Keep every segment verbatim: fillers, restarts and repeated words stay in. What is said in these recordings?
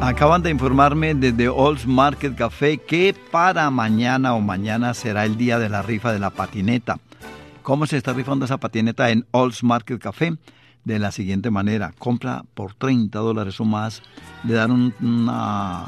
Acaban de informarme desde Olds Market Café que para mañana o mañana será el día de la rifa de la patineta. ¿Cómo se está rifando esa patineta en Olds Market Café? De la siguiente manera: compra por treinta dólares o más, le dan un, una,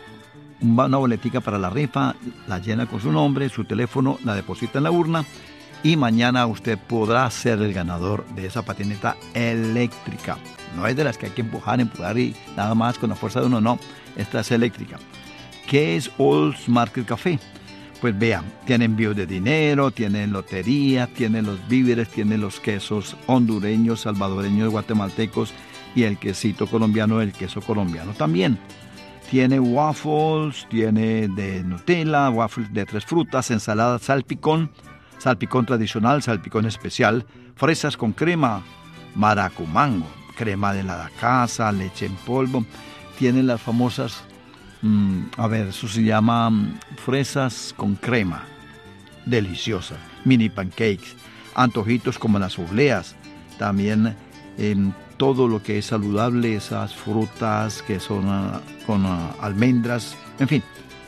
una boletica para la rifa, la llena con su nombre, su teléfono, la deposita en la urna y mañana usted podrá ser el ganador de esa patineta eléctrica. No es de las que hay que empujar, empujar y nada más con la fuerza de uno, no. Esta es eléctrica. ¿Qué es Olds Market Café? Pues vean, tiene envío de dinero, tiene lotería, tiene los víveres, tiene los quesos hondureños, salvadoreños, guatemaltecos y el quesito colombiano, el queso colombiano también. Tiene waffles, tiene de Nutella, waffles de tres frutas, ensalada salpicón, salpicón tradicional, salpicón especial, fresas con crema, maracumango, crema de la casa, leche en polvo. Tiene las famosas, mmm, a ver, eso se llama mmm, fresas con crema, deliciosas, mini pancakes, antojitos como las obleas, también en todo lo que es saludable, esas frutas que son uh, con uh, almendras, en fin,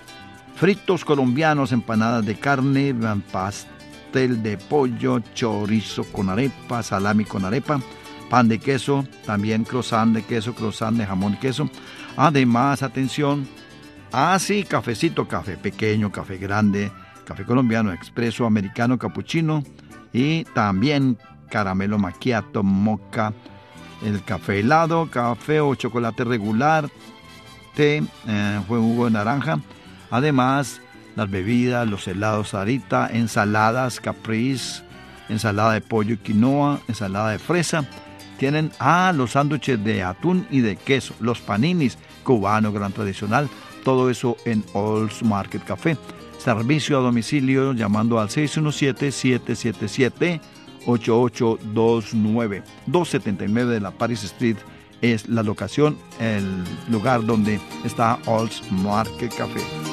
fritos colombianos, empanadas de carne, pastel de pollo, chorizo con arepa, salami con arepa, pan de queso, también croissant de queso, croissant de jamón y queso. Además, atención, así, cafecito, café pequeño, café grande, café colombiano, expreso, americano, capuchino y también caramelo macchiato, mocha, el café helado, café o chocolate regular, té, eh, jugo de naranja. Además, las bebidas, los helados Sarita, ensaladas Caprice, ensalada de pollo y quinoa, ensalada de fresa. Tienen ah, los sándwiches de atún y de queso, los paninis, cubano, gran tradicional, todo eso en Olds Market Café. Servicio a domicilio llamando al seis uno siete, siete siete siete, ocho ocho dos nueve. doscientos setenta y nueve de la Paris Street es la locación, el lugar donde está Olds Market Café.